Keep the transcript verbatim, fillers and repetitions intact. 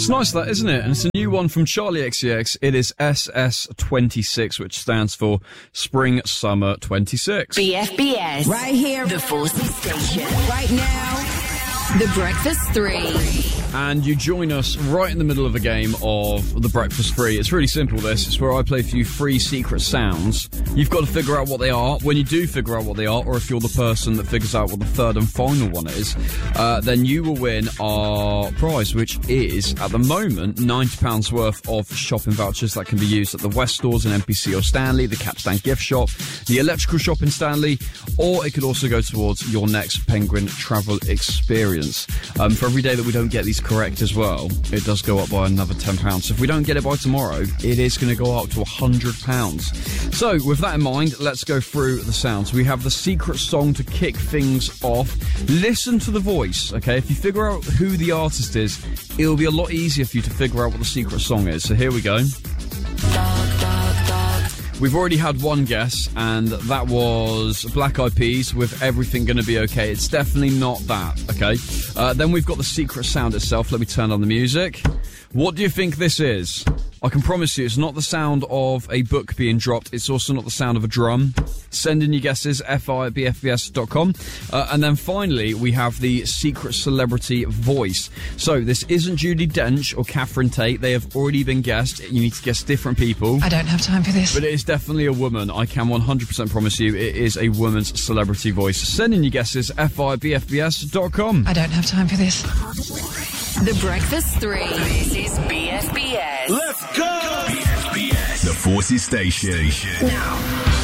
It's nice that, isn't it? And it's a new one from Charlie X C X. It is S S twenty-six, which stands for Spring Summer twenty-six. B F B S. Right here. The Forces Station. Right now. The Breakfast Three. And you join us right in the middle of a game of The Breakfast Free. It's really simple, this. It's where I play for you three secret sounds. You've got to figure out what they are. When you do figure out what they are, or if you're the person that figures out what the third and final one is, uh, then you will win our prize, which is, at the moment, ninety pounds worth of shopping vouchers that can be used at the West stores in N P C or Stanley, the Capstan gift shop, the electrical shop in Stanley, or it could also go towards your next Penguin travel experience. Um, for every day that we don't get these correct as well, it does go up by another ten pounds. So if we don't get it by tomorrow, it is going to go up to one hundred pounds. So with that in mind, let's go through the sounds. We have the secret song to kick things off. Listen to the voice, okay? If you figure out who the artist is, it'll be a lot easier for you to figure out what the secret song is. So here we go. We've already had one guess, and that was Black Eyed Peas with Everything Gonna Be Okay. It's definitely not that, okay? Uh, then we've got the secret sound itself. Let me turn on the music. What do you think this is? I can promise you it's not the sound of a book being dropped. It's also not the sound of a drum. Send in your guesses, F I at B F B S dot com. Uh, and then finally, we have the secret celebrity voice. So this isn't Judi Dench or Catherine Tate. They have already been guessed. You need to guess different people. I don't have time for this. But it is definitely a woman. I can one hundred percent promise you it is a woman's celebrity voice. Send in your guesses, F I at B F B S dot com. I don't have time for this. The Breakfast Three. This is B F B S. Let's go! B F B S. The Forces Station. Now.